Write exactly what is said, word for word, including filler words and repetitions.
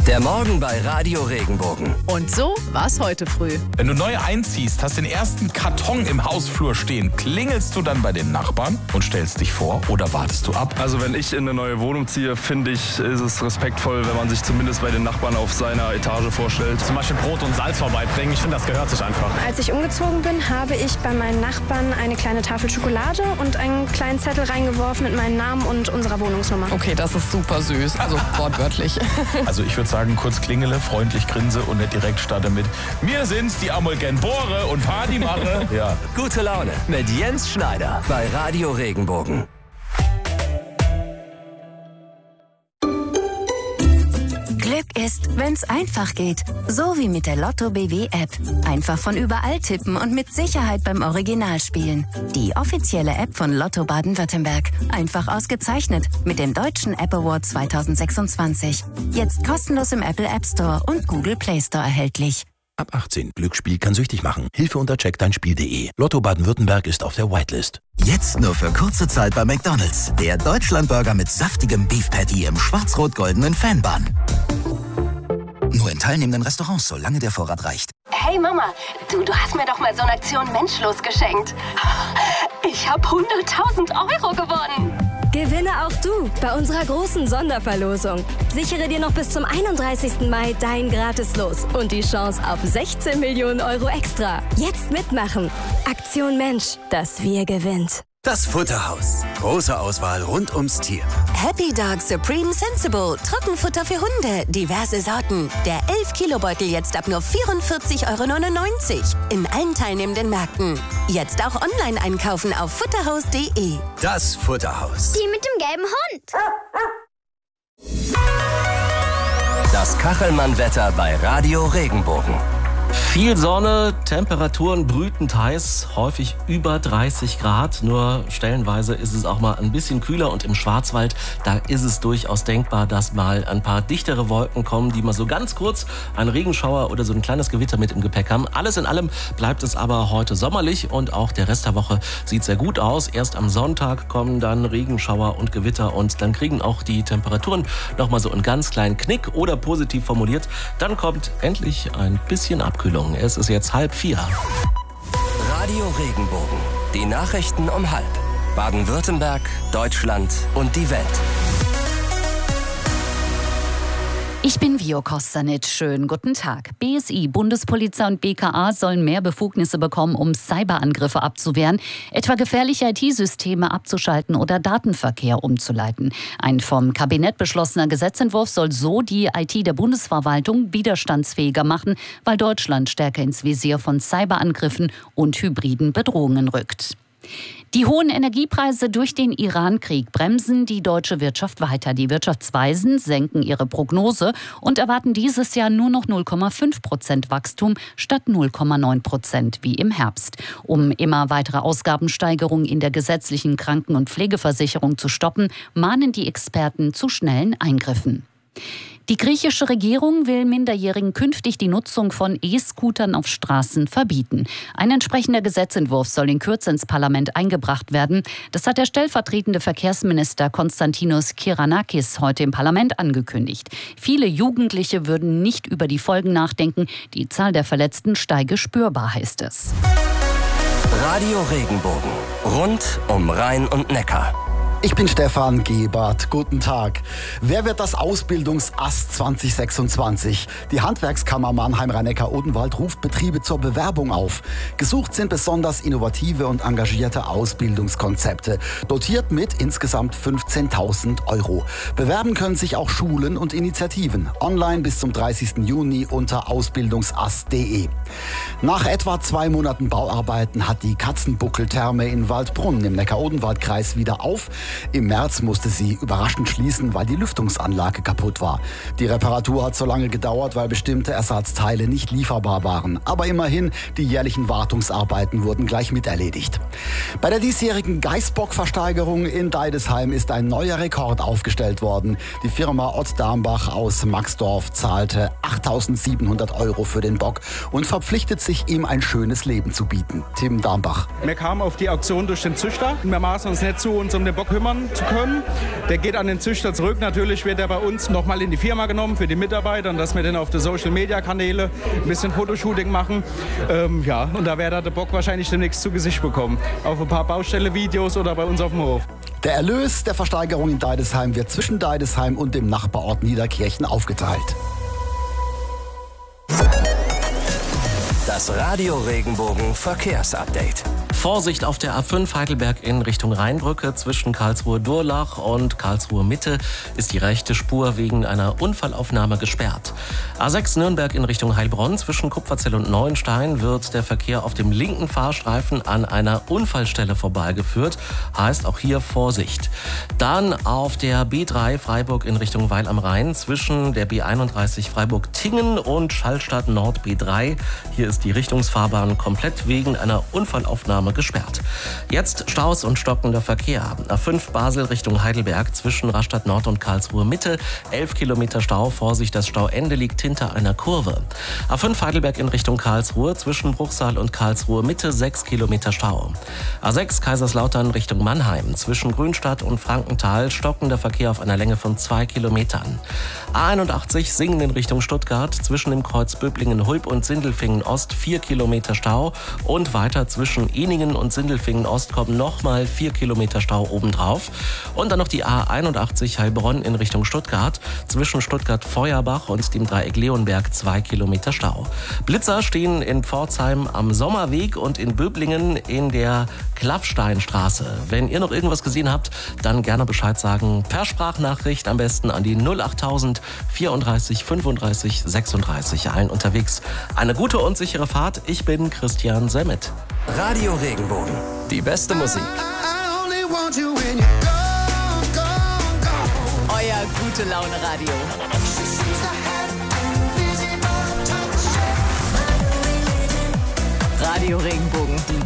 Der Morgen bei Radio Regenbogen. Und so war's heute früh. Wenn du neu einziehst, hast den ersten Karton im Hausflur stehen, klingelst du dann bei den Nachbarn und stellst dich vor oder wartest du ab? Also wenn ich in eine neue Wohnung ziehe, finde ich, ist es respektvoll, wenn man sich zumindest bei den Nachbarn auf seiner Etage vorstellt. Zum Beispiel Brot und Salz vorbeibringen, ich finde, das gehört sich einfach. Als ich umgezogen bin, habe ich bei meinen Nachbarn eine kleine Tafel Schokolade und einen kleinen Zettel reingeworfen mit meinem Namen und unserer Wohnungsnummer. Okay, das ist super süß, also wortwörtlich. Also ich würde sagen, kurz klingele, freundlich grinse und nicht direkt starte mit "Wir sind's, die Amolgen Bohre und Party mache." Ja. Gute Laune mit Jens Schneider bei Radio Regenbogen. Glück ist, wenn's einfach geht. So wie mit der Lotto B W App. Einfach von überall tippen und mit Sicherheit beim Original spielen. Die offizielle App von Lotto Baden-Württemberg. Einfach ausgezeichnet mit dem Deutschen App Award zwanzig sechsundzwanzig. Jetzt kostenlos im Apple App Store und Google Play Store erhältlich. Ab achtzehn. Glücksspiel kann süchtig machen. Hilfe unter check dein spiel punkt de. Lotto Baden-Württemberg ist auf der Whitelist. Jetzt nur für kurze Zeit bei McDonald's. Der Deutschlandburger mit saftigem Beef Patty im schwarz-rot-goldenen Fanbun. Nur in teilnehmenden Restaurants, solange der Vorrat reicht. Hey Mama, du, du hast mir doch mal so eine Aktion Menschlos geschenkt. Ich habe hunderttausend Euro gewonnen. Gewinne auch du bei unserer großen Sonderverlosung. Sichere dir noch bis zum einunddreißigsten Mai dein Gratis-Los und die Chance auf sechzehn Millionen Euro extra. Jetzt mitmachen. Aktion Mensch, das Wir gewinnt. Das Futterhaus. Große Auswahl rund ums Tier. Happy Dog Supreme Sensible. Trockenfutter für Hunde. Diverse Sorten. Der elf Kilo Beutel jetzt ab nur vierundvierzig Euro neunundneunzig. In allen teilnehmenden Märkten. Jetzt auch online einkaufen auf futterhaus punkt de. Das Futterhaus. Die mit dem gelben Hund. Das Kachelmann-Wetter bei Radio Regenbogen. Viel Sonne, Temperaturen brütend heiß, häufig über dreißig Grad. Nur stellenweise ist es auch mal ein bisschen kühler und im Schwarzwald, da ist es durchaus denkbar, dass mal ein paar dichtere Wolken kommen, die mal so ganz kurz einen Regenschauer oder so ein kleines Gewitter mit im Gepäck haben. Alles in allem bleibt es aber heute sommerlich und auch der Rest der Woche sieht sehr gut aus. Erst am Sonntag kommen dann Regenschauer und Gewitter und dann kriegen auch die Temperaturen nochmal so einen ganz kleinen Knick oder positiv formuliert, dann kommt endlich ein bisschen Abkühlung. Es ist jetzt halb vier. Radio Regenbogen. Die Nachrichten um halb. Baden-Württemberg, Deutschland und die Welt. Ich bin Vio Kostanic. Schönen guten Tag. B S I, Bundespolizei und B K A sollen mehr Befugnisse bekommen, um Cyberangriffe abzuwehren, etwa gefährliche I T-Systeme abzuschalten oder Datenverkehr umzuleiten. Ein vom Kabinett beschlossener Gesetzentwurf soll so die I T der Bundesverwaltung widerstandsfähiger machen, weil Deutschland stärker ins Visier von Cyberangriffen und hybriden Bedrohungen rückt. Die hohen Energiepreise durch den Iran-Krieg bremsen die deutsche Wirtschaft weiter. Die Wirtschaftsweisen senken ihre Prognose und erwarten dieses Jahr nur noch null Komma fünf Prozent Wachstum statt null Komma neun Prozent wie im Herbst. Um immer weitere Ausgabensteigerungen in der gesetzlichen Kranken- und Pflegeversicherung zu stoppen, mahnen die Experten zu schnellen Eingriffen. Die griechische Regierung will Minderjährigen künftig die Nutzung von E-Scootern auf Straßen verbieten. Ein entsprechender Gesetzentwurf soll in Kürze ins Parlament eingebracht werden. Das hat der stellvertretende Verkehrsminister Konstantinos Kyranakis heute im Parlament angekündigt. Viele Jugendliche würden nicht über die Folgen nachdenken. Die Zahl der Verletzten steige spürbar, heißt es. Radio Regenbogen. Rund um Rhein und Neckar. Ich bin Stefan Gebert. Guten Tag. Wer wird das Ausbildungsass zwanzig sechsundzwanzig? Die Handwerkskammer Mannheim-Rhein-Neckar-Odenwald ruft Betriebe zur Bewerbung auf. Gesucht sind besonders innovative und engagierte Ausbildungskonzepte, dotiert mit insgesamt fünfzehntausend Euro. Bewerben können sich auch Schulen und Initiativen. Online bis zum dreißigsten Juni unter ausbildungsass punkt de. Nach etwa zwei Monaten Bauarbeiten hat die Katzenbuckeltherme in Waldbrunn im Neckar-Odenwald-Kreis wieder auf. Im März musste sie überraschend schließen, weil die Lüftungsanlage kaputt war. Die Reparatur hat so lange gedauert, weil bestimmte Ersatzteile nicht lieferbar waren. Aber immerhin, die jährlichen Wartungsarbeiten wurden gleich miterledigt. Bei der diesjährigen Geißbock-Versteigerung in Deidesheim ist ein neuer Rekord aufgestellt worden. Die Firma Ott Dambach aus Maxdorf zahlte achttausendsiebenhundert Euro für den Bock und verpflichtet sich, ihm ein schönes Leben zu bieten. Tim Dambach. Wir kamen auf die Auktion durch den Züchter. Wir maßen uns nicht zu, uns um den Bock kümmern zu können. Der geht an den Züchter zurück. Natürlich wird er bei uns nochmal in die Firma genommen für die Mitarbeiter, dass wir dann auf die Social-Media-Kanäle ein bisschen Fotoshooting machen. Ähm, ja, und da wird der Bock wahrscheinlich demnächst zu Gesicht bekommen. Auf ein paar Baustelle-Videos oder bei uns auf dem Hof. Der Erlös der Versteigerung in Deidesheim wird zwischen Deidesheim und dem Nachbarort Niederkirchen aufgeteilt. Das Radio Regenbogen Verkehrsupdate. Vorsicht auf der A fünf Heidelberg in Richtung Rheinbrücke. Zwischen Karlsruhe-Durlach und Karlsruhe-Mitte ist die rechte Spur wegen einer Unfallaufnahme gesperrt. A sechs Nürnberg in Richtung Heilbronn. Zwischen Kupferzell und Neuenstein wird der Verkehr auf dem linken Fahrstreifen an einer Unfallstelle vorbeigeführt. Heißt auch hier Vorsicht. Dann auf der B drei Freiburg in Richtung Weil am Rhein. Zwischen der B einunddreißig Freiburg-Tingen und Schallstadt Nord B drei. Hier ist die Richtungsfahrbahn komplett wegen einer Unfallaufnahme gesperrt. Jetzt Staus und stockender Verkehr. A fünf Basel Richtung Heidelberg zwischen Rastatt Nord und Karlsruhe Mitte. elf Kilometer Stau. Vorsicht, das Stauende liegt hinter einer Kurve. A fünf Heidelberg in Richtung Karlsruhe zwischen Bruchsal und Karlsruhe Mitte. sechs Kilometer Stau. A sechs Kaiserslautern Richtung Mannheim zwischen Grünstadt und Frankenthal. Stockender Verkehr auf einer Länge von zwei Kilometern. A einundachtzig Singen in Richtung Stuttgart zwischen dem Kreuz Böblingen-Hulb und Sindelfingen Ost. vier Kilometer Stau. Und weiter zwischen Eningen und Sindelfingen Ost kommen nochmal vier Kilometer Stau obendrauf. Und dann noch die A einundachtzig Heilbronn in Richtung Stuttgart. Zwischen Stuttgart-Feuerbach und dem Dreieck Leonberg zwei Kilometer Stau. Blitzer stehen in Pforzheim am Sommerweg und in Böblingen in der Klaffsteinstraße. Wenn ihr noch irgendwas gesehen habt, dann gerne Bescheid sagen. Per Sprachnachricht am besten an die null achttausend vierunddreißig fünfunddreißig sechsunddreißig. Allen unterwegs eine gute und sichere Fahrt. Ich bin Christian Semmet. Radio Regenbogen. Die beste Musik. Euer gute Laune Radio. Radio Regenbogen. Die